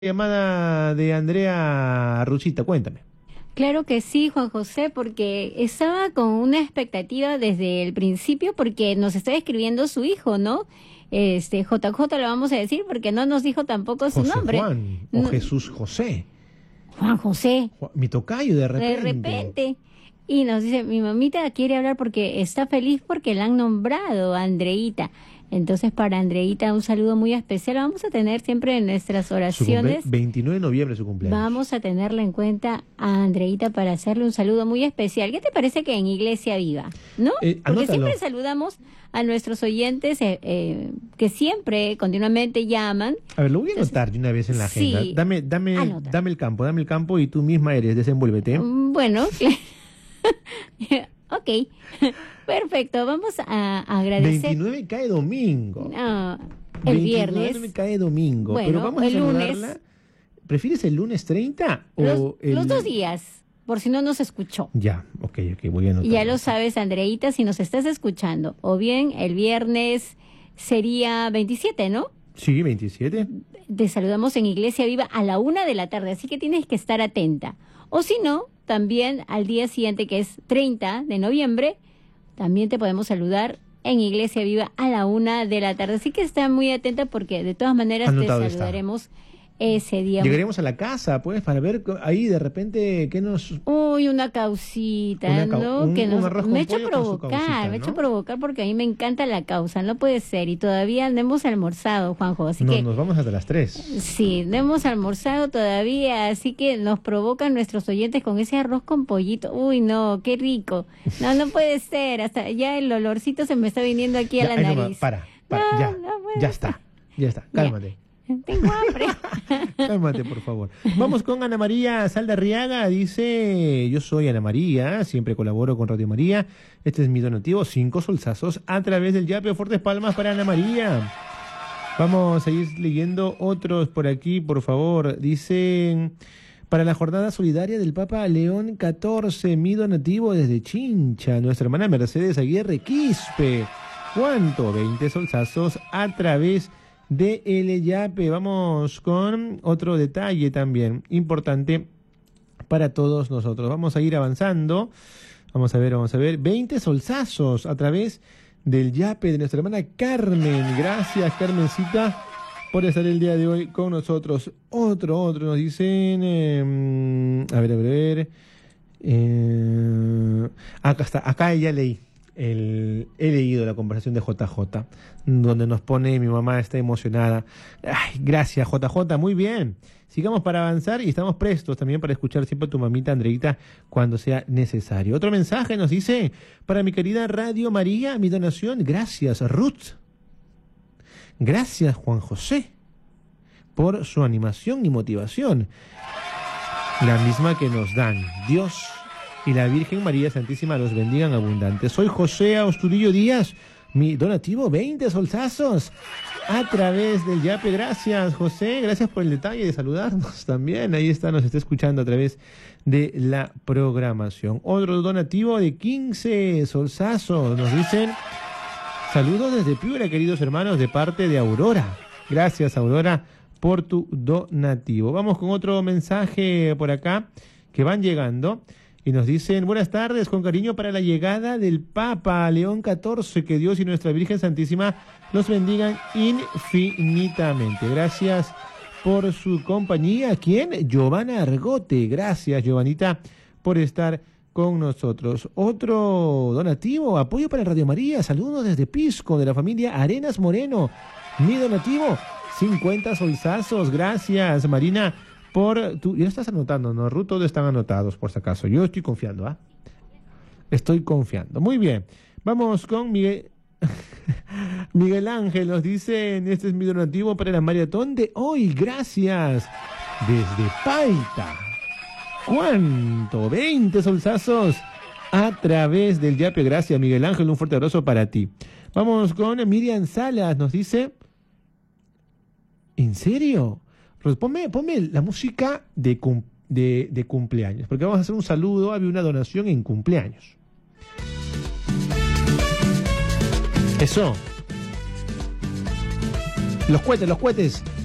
Llamada de Andrea Ruchita, cuéntame. Claro que sí, Juan José, porque estaba con una expectativa desde el principio porque nos está escribiendo su hijo, ¿no? JJ lo vamos a decir porque no nos dijo tampoco su José nombre. Juan o Jesús José. Juan José. Mi tocayo de repente. De repente. Y nos dice, mi mamita quiere hablar porque está feliz porque la han nombrado Andreita. Entonces, para Andreita, un saludo muy especial. Vamos a tener siempre en nuestras oraciones. 29 de noviembre su cumpleaños. Vamos a tenerla en cuenta a Andreita para hacerle un saludo muy especial. ¿Qué te parece que en Iglesia Viva? ¿No? Porque Anótalo. siempre saludamos a nuestros oyentes que siempre, continuamente llaman. A ver, lo voy a anotar de una vez en la agenda. Sí, dame el campo y tú misma eres, desenvuélvete. Bueno, ok. Perfecto, vamos a agradecer. 29 cae domingo. No, el viernes. 29 cae domingo. Bueno, pero vamos a el saludarla. lunes. ¿Prefieres el lunes 30 o Los 2 días, por si no nos escuchó. Ya, ok, voy a anotar. Ya lo sabes, Andreita, si nos estás escuchando. O bien el viernes sería 27, ¿no? Sí, 27. Te saludamos en Iglesia Viva a la 1 de la tarde, así que tienes que estar atenta. O si no, también al día siguiente, que es 30 de noviembre, también te podemos saludar en Iglesia Viva a la 1 de la tarde. Así que está muy atenta porque de todas maneras Anotado te saludaremos ese día. Llegaremos a la casa, pues, para ver ahí de repente qué nos... Uy, una causita, ¿no? Que nos me ha hecho provocar, me ha hecho provocar porque a mí me encanta la causa, no puede ser. Y todavía no hemos almorzado, Juanjo, así que... nos vamos hasta las 3. Sí, no hemos almorzado todavía, así que nos provocan nuestros oyentes con ese arroz con pollito. Uy, no, qué rico. No puede ser, hasta ya el olorcito se me está viniendo aquí a la nariz. Para, ya está, cálmate. Tengo hambre. Cálmate, por favor. Vamos con Ana María Saldarriaga. Dice, yo soy Ana María, siempre colaboro con Radio María. Este es mi donativo, 5 solsazos a través del Yape. Fuertes palmas para Ana María. Vamos a ir leyendo otros por aquí, por favor. Dicen, para la jornada solidaria del Papa León XIV, mi donativo desde Chincha, nuestra hermana Mercedes Aguirre Quispe. ¿Cuánto? 20 solsazos a través de el Yape. Vamos con otro detalle también importante para todos nosotros. Vamos a ir avanzando. Vamos a ver. 20 solsazos a través del Yape de nuestra hermana Carmen. Gracias, Carmencita, por estar el día de hoy con nosotros. Otro nos dicen... a ver. Acá está, acá ya leí. He leído la conversación de JJ, donde nos pone, mi mamá está emocionada. Ay, gracias, JJ, muy bien. Sigamos para avanzar y estamos prestos también para escuchar siempre a tu mamita Andreita cuando sea necesario. Otro mensaje nos dice, para mi querida Radio María, mi donación, gracias Ruth. Gracias Juan José por su animación y motivación. La misma que nos dan Dios y la Virgen María Santísima los bendigan abundante. Soy José Austurillo Díaz, mi donativo 20 solsazos a través del Yape. Gracias, José, gracias por el detalle de saludarnos también. Ahí está, nos está escuchando a través de la programación. Otro donativo de 15 solsazos. Nos dicen, saludos desde Piura, queridos hermanos, de parte de Aurora. Gracias, Aurora, por tu donativo. Vamos con otro mensaje por acá que van llegando. Y nos dicen, buenas tardes, con cariño para la llegada del Papa León XIV, que Dios y nuestra Virgen Santísima los bendigan infinitamente. Gracias por su compañía. ¿Quién? Giovanna Argote. Gracias, Giovanita, por estar con nosotros. Otro donativo, apoyo para Radio María. Saludos desde Pisco, de la familia Arenas Moreno. Mi donativo, 50 solsazos. Gracias, Marina, por tu... Ya estás anotando, ¿no, Ruth? Todos están anotados, por si acaso. Yo estoy confiando, ¿ah? Estoy confiando. Muy bien. Vamos con Miguel... Miguel Ángel nos dice, este es mi donativo para la maratón de hoy. Gracias. Desde Paita. ¿Cuánto? 20 solsazos a través del Yape. Gracias, Miguel Ángel. Un fuerte abrazo para ti. Vamos con Miriam Salas. Nos dice... ¿En serio? Ponme la música de cumpleaños, porque vamos a hacer un saludo, había una donación en cumpleaños. Eso. Los cohetes.